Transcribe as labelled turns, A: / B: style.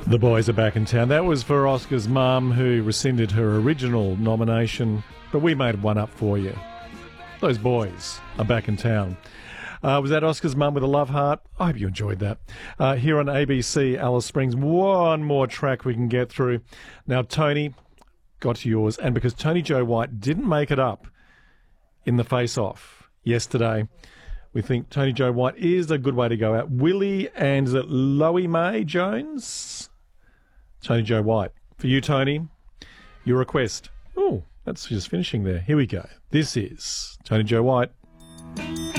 A: The boys are back in town. That was for Oscar's mum, who rescinded her original nomination, but we made one up for you. Those boys are back in town. Was that Oscar's mum with a love heart? I hope you enjoyed that. Here on ABC Alice Springs, one more track we can get through. Now, Tony, got to yours, and because Tony Joe White didn't make it up in the face-off yesterday, we think Tony Joe White is a good way to go out. Willie and is it Loie Mae Jones? Tony Joe White. For you, Tony, your request. Oh, that's just finishing there. Here we go. This is Tony Joe White.